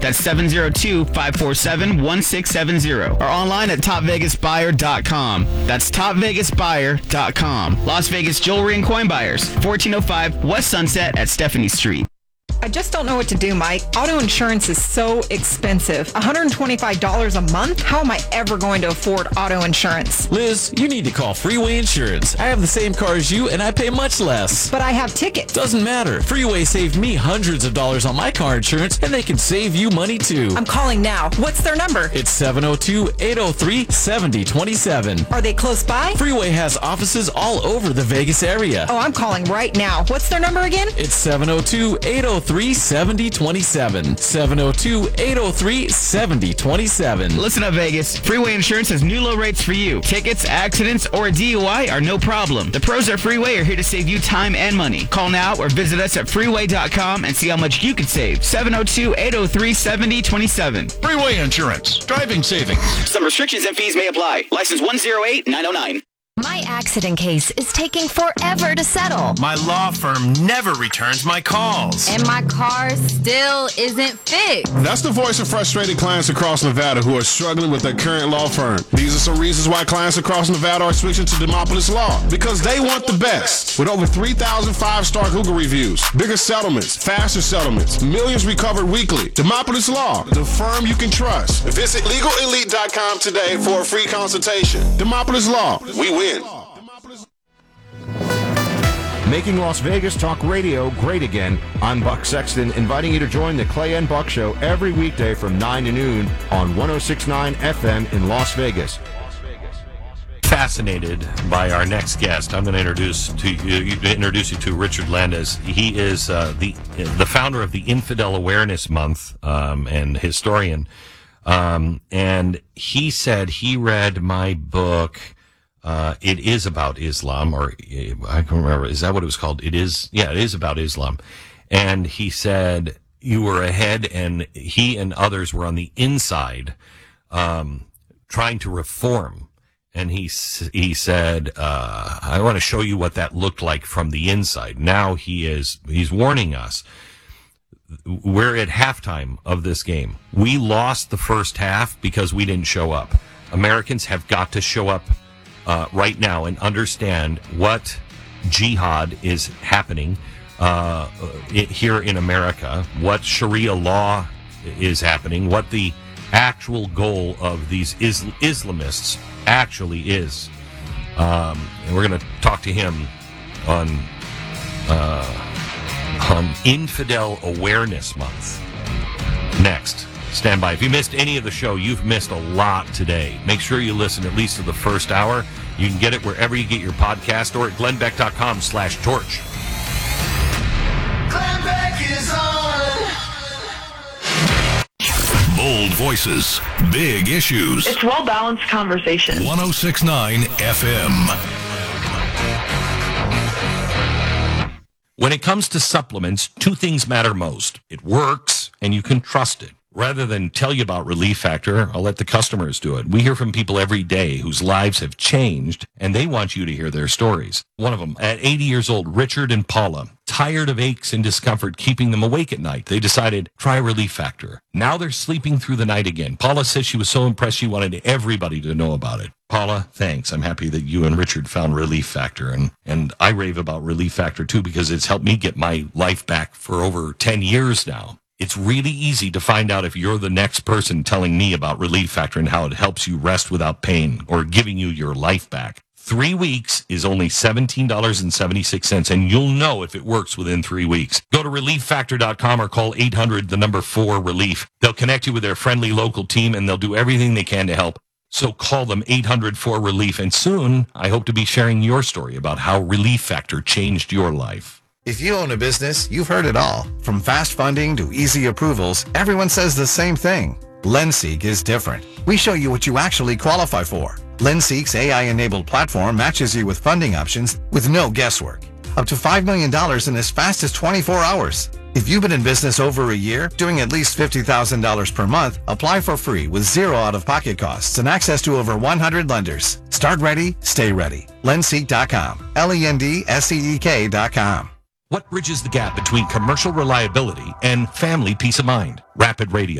That's 702-547-1670. Or online at topvegasbuyer.com. That's topvegasbuyer.com. Las Vegas Jewelry and Coin Buyers, 1405 West Sunset at Stephanie Street. I just don't know what to do, Mike. Auto insurance is so expensive. $125 a month? How am I ever going to afford auto insurance? Liz, you need to call Freeway Insurance. I have the same car as you, and I pay much less. But I have tickets. Doesn't matter. Freeway saved me hundreds of dollars on my car insurance, and they can save you money, too. I'm calling now. What's their number? It's 702-803-7027. Are they close by? Freeway has offices all over the Vegas area. Oh, I'm calling right now. What's their number again? It's 702-803-7027. 702-803-7027. Listen up, Vegas. Freeway Insurance has new low rates for you. Tickets, accidents, or a DUI are no problem. The pros at Freeway are here to save you time and money. Call now or visit us at freeway.com and see how much you could save. 702-803-7027. Freeway Insurance. Driving savings. Some restrictions and fees may apply. License 108909. My accident case is taking forever to settle. My law firm never returns my calls. And my car still isn't fixed. That's the voice of frustrated clients across Nevada who are struggling with their current law firm. These are some reasons why clients across Nevada are switching to Demopolis Law. Because they want the best. With over 3,000 5-star Google reviews, bigger settlements, faster settlements, millions recovered weekly. Demopolis Law, the firm you can trust. Visit LegalElite.com today for a free consultation. Demopolis Law, we win. Making Las Vegas Talk Radio great again. I'm Buck Sexton, inviting you to join the Clay and Buck Show every weekday from 9 to noon on 106.9 FM in Las Vegas. Fascinated by our next guest. I'm going to introduce you to Richard Landis. He is the founder of the Infidel Awareness Month and historian. And he said he read my book. It is about Islam, or I can remember. Is that what it was called? It is about Islam. And he said you were ahead, and he and others were on the inside, trying to reform. And he said, I want to show you what that looked like from the inside. Now he's warning us. We're at halftime of this game. We lost the first half because we didn't show up. Americans have got to show up right now and understand what jihad is happening here in America, what Sharia law is happening, what the actual goal of these Islamists actually is. And we're going to talk to him on Infidel Awareness Month next. Stand by. If you missed any of the show, you've missed a lot today. Make sure you listen at least to the first hour. You can get it wherever you get your podcast or at glennbeck.com/torch. Glenn Beck is on. Bold voices, big issues. It's well-balanced conversation. 106.9 FM. When it comes to supplements, two things matter most. It works, and you can trust it. Rather than tell you about Relief Factor, I'll let the customers do it. We hear from people every day whose lives have changed, and they want you to hear their stories. One of them, at 80 years old, Richard and Paula, tired of aches and discomfort keeping them awake at night. They decided, try Relief Factor. Now they're sleeping through the night again. Paula says she was so impressed she wanted everybody to know about it. Paula, thanks. I'm happy that you and Richard found Relief Factor, and I rave about Relief Factor too because it's helped me get my life back for over 10 years now. It's really easy to find out if you're the next person telling me about Relief Factor and how it helps you rest without pain or giving you your life back. 3 weeks is only $17.76, and you'll know if it works within 3 weeks. Go to ReliefFactor.com or call 800-4-RELIEF. They'll connect you with their friendly local team, and they'll do everything they can to help. So call them 800-4-RELIEF, and soon I hope to be sharing your story about how Relief Factor changed your life. If you own a business, you've heard it all. From fast funding to easy approvals, everyone says the same thing. LendSeek is different. We show you what you actually qualify for. LendSeek's AI-enabled platform matches you with funding options with no guesswork. Up to $5 million in as fast as 24 hours. If you've been in business over a year, doing at least $50,000 per month, apply for free with zero out-of-pocket costs and access to over 100 lenders. Start ready, stay ready. LendSeek.com. LendSeek.com. What bridges the gap between commercial reliability and family peace of mind? Rapid Radio.